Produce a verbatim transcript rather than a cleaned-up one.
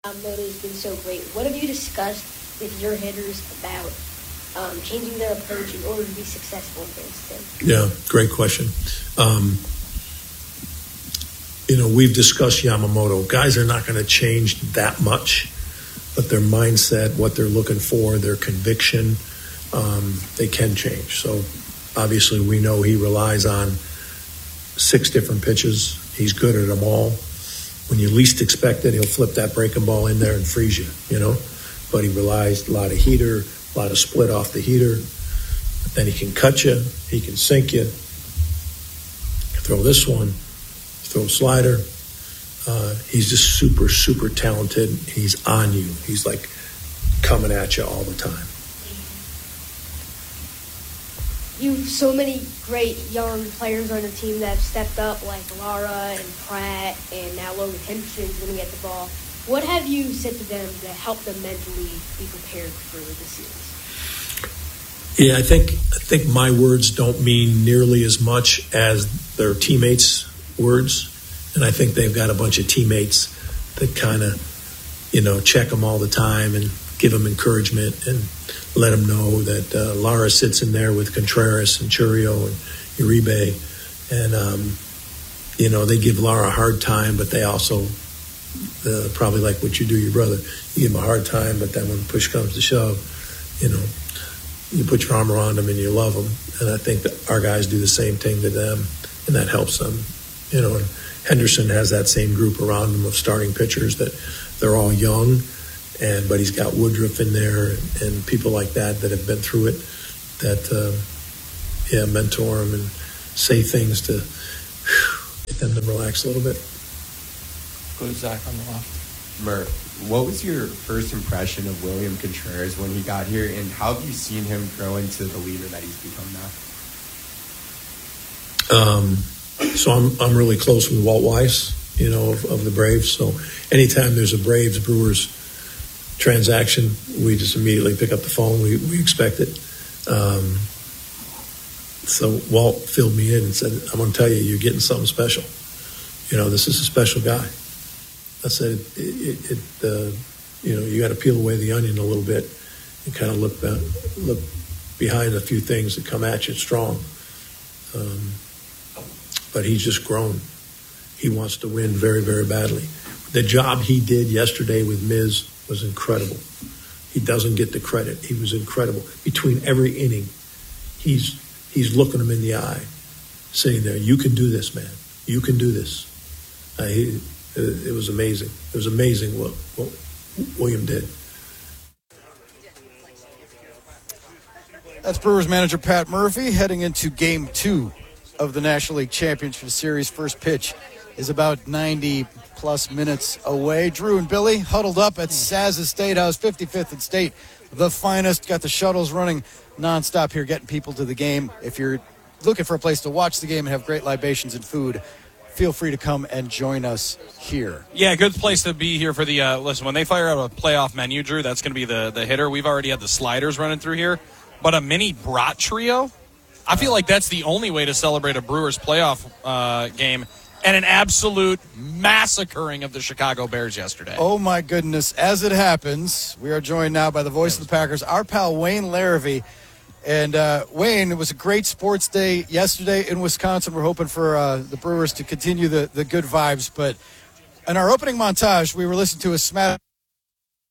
Yamamoto has been so great. What have you discussed with your hitters about um, changing their approach in order to be successful against him? Yeah, great question. Um, you know, we've discussed Yamamoto. Guys are not going to change that much, but their mindset, what they're looking for, their conviction, um, they can change. So obviously we know he relies on six different pitches. He's good at them all. When you least expect it, he'll flip that breaking ball in there and freeze you, you know. But he relies a lot of heater, a lot of split off the heater. But then he can cut you. He can sink you. Throw this one. Throw a slider. Uh, he's just super, super talented. He's on you. He's like coming at you all the time. You have so many great young players on the team that have stepped up, like Lara and Pratt, and now Logan Henderson's going to get the ball. What have you said to them to help them mentally be prepared for the series? Yeah, I think I think my words don't mean nearly as much as their teammates' words, and I think they've got a bunch of teammates that kind of, you know, check them all the time and give them encouragement and let them know that uh, Lara sits in there with Contreras and Churio and Uribe. And, um, you know, they give Lara a hard time, but they also uh, probably like what you do your brother. You give him a hard time, but then when push comes to shove, you know, you put your arm around them and you love them. And I think that our guys do the same thing to them, and that helps them. You know, and Henderson has that same group around him of starting pitchers that they're all young. And but he's got Woodruff in there and, and people like that that have been through it, that uh, yeah mentor them and say things to whew, get them to relax a little bit. Go to Zach on the left. Murph, what was your first impression of William Contreras when he got here, and how have you seen him grow into the leader that he's become now? Um, so I'm I'm really close with Walt Weiss, you know, of, of the Braves. So anytime there's a Braves Brewers transaction, we just immediately pick up the phone. We we expect it. Um, so Walt filled me in and said, "I'm going to tell you, you're getting something special. You know, this is a special guy." I said, "It, it, it uh, you know, you got to peel away the onion a little bit and kind of look back, look behind a few things that come at you strong." Um, but he's just grown. He wants to win very, very badly. The job he did yesterday with Miz was incredible. He doesn't get the credit. He was incredible. Between every inning, he's he's looking him in the eye, sitting there. You can do this, man. You can do this. Uh, he, it, it was amazing. It was amazing what, what William did. That's Brewers manager Pat Murphy heading into game two of the National League Championship Series. First pitch is about ninety plus minutes away. Drew and Billy huddled up at Saz's State House, fifty-fifth and State, the finest. Got the shuttles running nonstop here, getting people to the game. If you're looking for a place to watch the game and have great libations and food, feel free to come and join us here. Yeah, good place to be here for the, uh, listen, when they fire out a playoff menu, Drew, that's going to be the, the hitter. We've already had the sliders running through here, but a mini brat trio, I feel like that's the only way to celebrate a Brewers playoff uh, game. And an absolute massacring of the Chicago Bears yesterday. Oh, my goodness. As it happens, we are joined now by the voice of the Packers, our pal Wayne Larrivee. And, uh, Wayne, it was a great sports day yesterday in Wisconsin. We're hoping for uh, the Brewers to continue the, the good vibes. But in our opening montage, we were listening to a smash